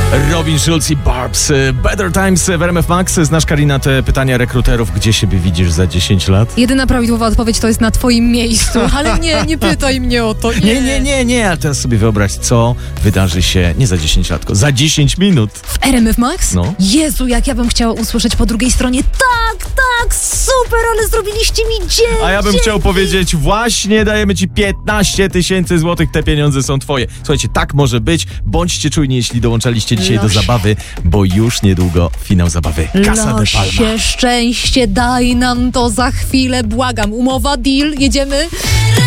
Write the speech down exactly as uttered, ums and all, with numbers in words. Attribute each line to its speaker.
Speaker 1: Robin Schulz i Barbs. Better Times w R M F Max. Znasz, Karina, te pytania rekruterów, gdzie siebie widzisz za dziesięć lat?
Speaker 2: Jedyna prawidłowa odpowiedź to jest na twoim miejscu, ale nie, nie pytaj mnie o to. Nie,
Speaker 1: Nie, nie, nie, nie. A teraz sobie wyobraź, co wydarzy się nie za dziesięć lat, tylko za dziesięć minut.
Speaker 2: W R M F Max?
Speaker 1: No.
Speaker 2: Jezu, jak ja bym chciała usłyszeć po drugiej stronie: tak, tak, super, ale zrobiliście mi dzień.
Speaker 1: A ja bym
Speaker 2: dzień.
Speaker 1: chciał powiedzieć, właśnie dajemy ci piętnaście tysięcy złotych, te pieniądze są twoje. Słuchajcie, tak może być. Bądźcie czujni, jeśli dołączaliście dzisiaj
Speaker 2: Losie.
Speaker 1: do zabawy, bo już niedługo finał zabawy. Casa de Palma.
Speaker 2: Losie, szczęście, daj nam to za chwilę, błagam. Umowa, deal, jedziemy.